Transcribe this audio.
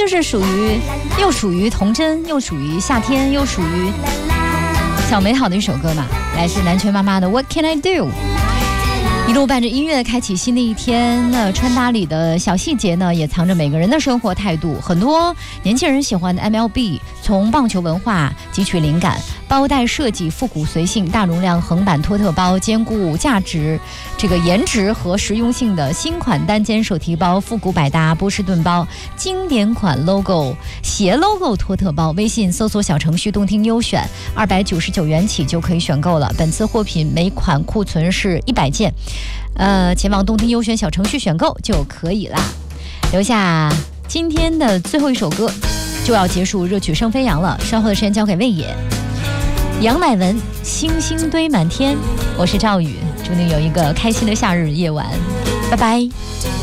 就是又属于童真，又属于夏天，又属于小美好的一首歌嘛，来自南拳妈妈的 What Can I Do。一路伴着音乐开启新的一天，那穿搭里的小细节呢，也藏着每个人的生活态度。很多年轻人喜欢的 MLB， 从棒球文化汲取灵感，包袋设计复古随性，大容量横版托特包，兼顾价值、颜值和实用性的新款单肩手提包，复古百搭波士顿包，经典款 logo 斜 logo 托特包。微信搜索小程序动听优选，299元起就可以选购了。本次货品每款库存是100件。前往动听优选小程序选购就可以啦。留下今天的最后一首歌，就要结束热曲生飞扬了。稍后的时间交给魏野，杨乃文，星星堆满天。我是赵宇，祝你有一个开心的夏日夜晚，拜拜。